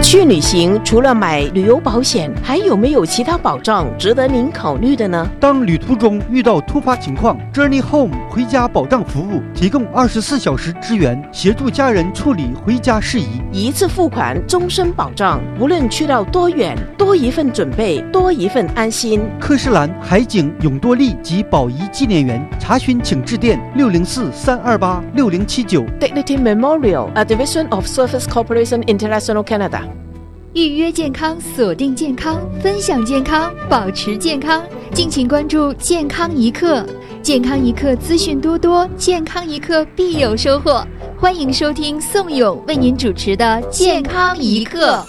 去旅行除了买旅游保险，还有没有其他保障值得您考虑的呢？ 当旅途中遇到突发情况， Journey Home 回家保障服务提供24小时支援，协助家人处理回家事宜， 一次付款，终身保障，无论去到多远，多一份准备，多一份安心。 科士兰、海景、永多利及宝仪纪念园，查询请致电604-328-6079。 Dignity Memorial, a division of Service Corporation International Canada。 预约健康，锁定健康，分享健康，保持健康。敬请关注健康一刻，健康一刻资讯多多，健康一刻必有收获。欢迎收听宋勇为您主持的健康一刻。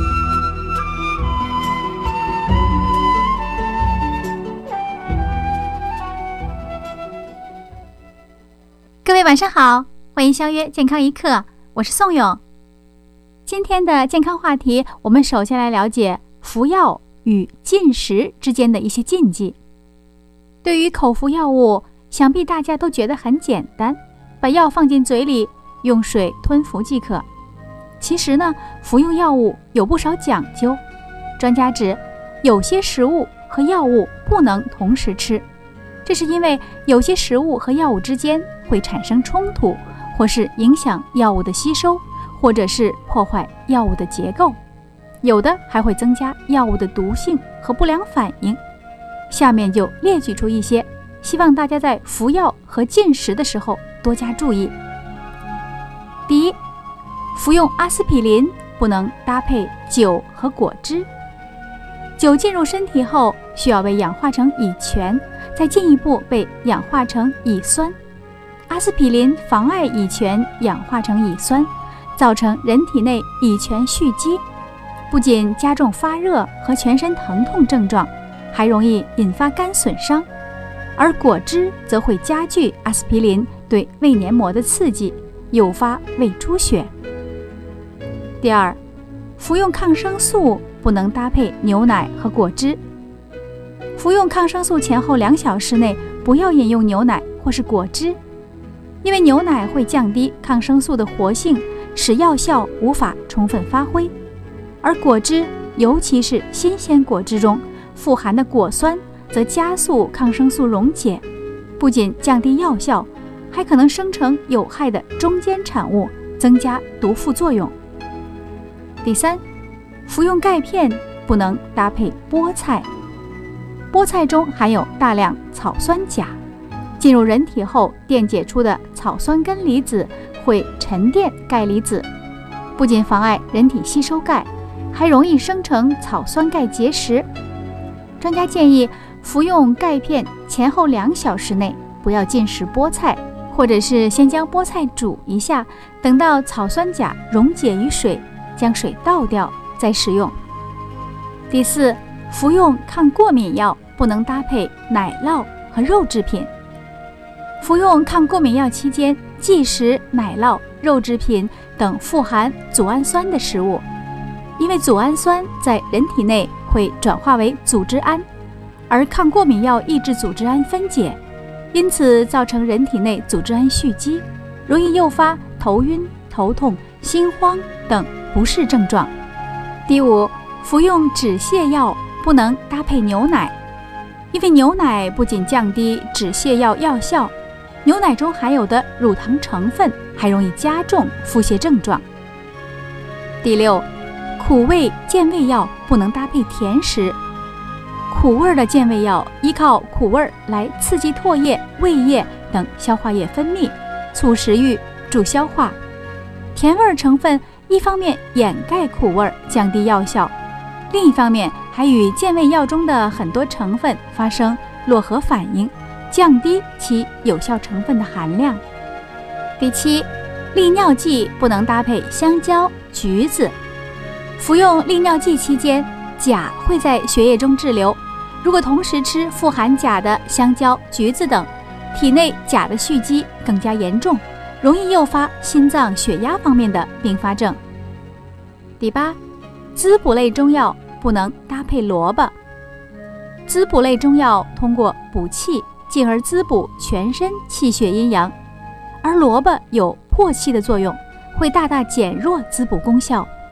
各位晚上好，欢迎相约健康一刻，我是宋勇。今天的健康话题，我们首先来了解服药与进食之间的一些禁忌。对于口服药物，想必大家都觉得很简单，把药放进嘴里，用水吞服即可。其实呢，服用药物有不少讲究。专家指，有些食物和药物不能同时吃，这是因为有些食物和药物之间会产生冲突，或是影响药物的吸收，或者是破坏药物的结构，有的还会增加药物的毒性和不良反应。下面就列举出一些，希望大家在服药和进食的时候多加注意。第一，服用阿司匹林不能搭配酒和果汁。酒进入身体后，需要被氧化成乙醛，再进一步被氧化成乙酸。阿司匹林妨碍乙醛氧化成乙酸，造成人体内乙醛蓄积，不仅加重发热和全身疼痛症状，还容易引发肝损伤。而果汁则会加剧阿司匹林对胃黏膜的刺激，诱发胃出血。第二，服用抗生素不能搭配牛奶和果汁。服用抗生素前后2小时内不要饮用牛奶或是果汁，因为牛奶会降低抗生素的活性，使药效无法充分发挥。而果汁，尤其是新鲜果汁中富含的果酸，则加速抗生素溶解，不仅降低药效，还可能生成有害的中间产物，增加毒副作用。第三，服用钙片不能搭配菠菜。菠菜中含有大量草酸钾，进入人体后电解出的草酸根离子会沉淀钙离子，不仅妨碍人体吸收钙，还容易生成草酸钙结石。专家建议服用钙片前后2小时内不要进食菠菜，或者是先将菠菜煮一下，等到草酸钾溶解于水，将水倒掉再食用。第四，服用抗过敏药不能搭配奶酪和肉制品。服用抗过敏药期间，忌食奶酪、肉制品等富含组氨酸的食物，因为组氨酸在人体内会转化为组织胺，而抗过敏药抑制组织胺分解，因此造成人体内组织胺蓄积，容易诱发头晕、头痛、心慌等不适症状。第五，服用止泻药不能搭配牛奶，因为牛奶不仅降低止泻药药效，牛奶中含有的乳糖成分还容易加重腹泻症状。第六，苦味健胃药不能搭配甜食。苦味的健胃药依靠苦味来刺激唾液、胃液等消化液分泌，促食欲、助消化。甜味成分一方面掩盖苦味，降低药效，另一方面还与健胃药中的很多成分发生络合反应，降低其有效成分的含量。第七，利尿剂不能搭配香蕉、橘子。服用利尿剂期间，钾会在血液中滞留，如果同时吃富含钾的香蕉、橘子等，体内钾的蓄积更加严重，容易诱发心脏、血压方面的并发症。第八，滋补类中药不能搭配萝卜。滋补类中药通过补气，进而滋补全身气血阴阳，而萝卜有破气的作用，会大大减弱滋补功效。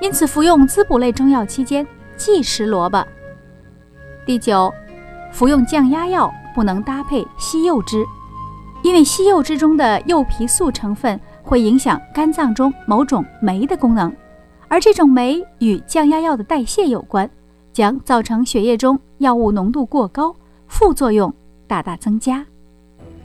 因此服用滋补类中药期间忌食萝卜。第9，服用降压药不能搭配西柚汁，因为西柚汁中的柚皮素成分会影响肝脏中某种酶的功能，而这种酶与降压药的代谢有关，将造成血液中药物浓度过高，副作用大大增加。